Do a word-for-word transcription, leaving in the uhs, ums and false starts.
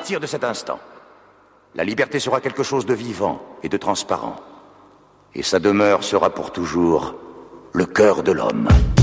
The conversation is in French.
partir de cet instant, la liberté sera quelque chose de vivant et de transparent. Et sa demeure sera pour toujours le cœur de l'homme.